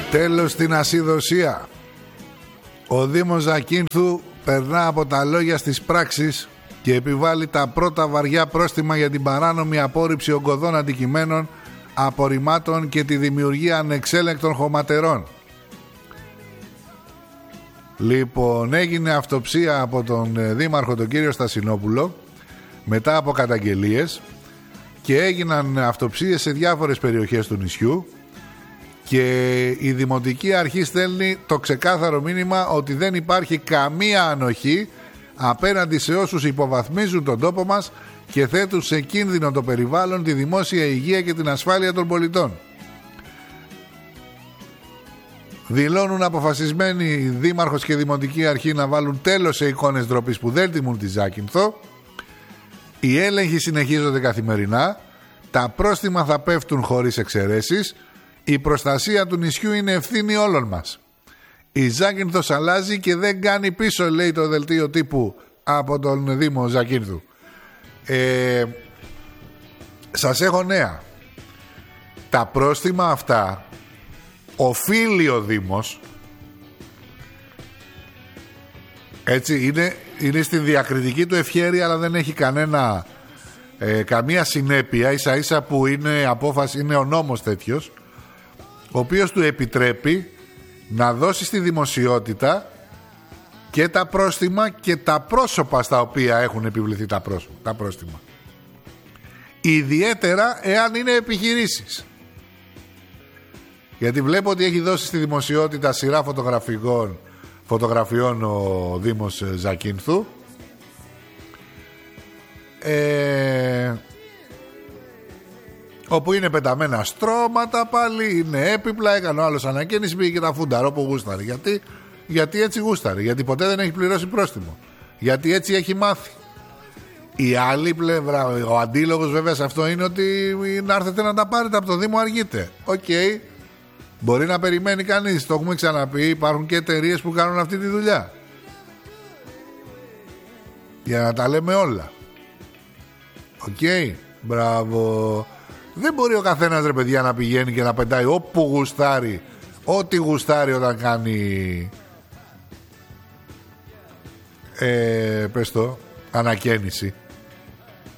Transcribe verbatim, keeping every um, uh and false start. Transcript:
Τέλος στην ασυδοσία. Ο Δήμος Ζακίνθου περνά από τα λόγια στις πράξεις και επιβάλλει τα πρώτα βαριά πρόστιμα για την παράνομη απόρριψη ογκωδών αντικειμένων, απορριμμάτων και τη δημιουργία ανεξέλεγκτων χωματερών. Λοιπόν, έγινε αυτοψία από τον Δήμαρχο τον κύριο Στασινόπουλο μετά από καταγγελίες και έγιναν αυτοψίες σε διάφορες περιοχές του νησιού και η Δημοτική Αρχή στέλνει το ξεκάθαρο μήνυμα ότι δεν υπάρχει καμία ανοχή απέναντι σε όσους υποβαθμίζουν τον τόπο μας και θέτουν σε κίνδυνο το περιβάλλον, τη δημόσια υγεία και την ασφάλεια των πολιτών. Δηλώνουν αποφασισμένοι οι Δήμαρχος και Δημοτική Αρχή να βάλουν τέλος σε εικόνες ντροπής που δεν τιμούν τη Ζάκυνθο. Οι έλεγχοι συνεχίζονται καθημερινά. Τα πρόστιμα θα πέφτουν χωρίς εξαιρέσεις. Η προστασία του νησιού είναι ευθύνη όλων μας. Η Ζάκυνθος αλλάζει και δεν κάνει πίσω, λέει το δελτίο τύπου από τον Δήμο Ζακίνθου. Ε, σας έχω νέα. Τα πρόστιμα αυτά οφείλει ο Δήμος, έτσι, είναι, είναι στη διακριτική του ευχέρεια, αλλά δεν έχει κανένα ε, καμία συνέπεια, ίσα ίσα που είναι απόφαση, είναι ο νόμος τέτοιος, ο οποίος του επιτρέπει να δώσει στη δημοσιότητα και τα πρόστιμα και τα πρόσωπα στα οποία έχουν επιβληθεί τα, πρόσωπα, τα πρόστιμα. Ιδιαίτερα εάν είναι επιχειρήσεις. Γιατί βλέπω ότι έχει δώσει στη δημοσιότητα σειρά φωτογραφικών, φωτογραφιών ο Δήμος Ζακίνθου. Ε, όπου είναι πεταμένα στρώματα πάλι, είναι έπιπλα, έκανε ο άλλος ανακαίνιση, πήγε και τα φούνταρο που γούσταρε. Γιατί, γιατί έτσι γούσταρε, γιατί ποτέ δεν έχει πληρώσει πρόστιμο. Γιατί έτσι έχει μάθει. Η άλλη πλευρά, ο αντίλογος βέβαια σε αυτό είναι ότι να έρθετε να τα πάρετε από το Δήμο αργείτε. Οκ. Okay. Μπορεί να περιμένει κανείς, το έχουμε ξαναπεί, υπάρχουν και εταιρείες που κάνουν αυτή τη δουλειά. Για να τα λέμε όλα. Οκ, okay. Μπράβο. Δεν μπορεί ο καθένας, ρε παιδιά, να πηγαίνει και να πετάει όπου γουστάρει, ό,τι γουστάρει όταν κάνει ε, πες το, ανακαίνιση.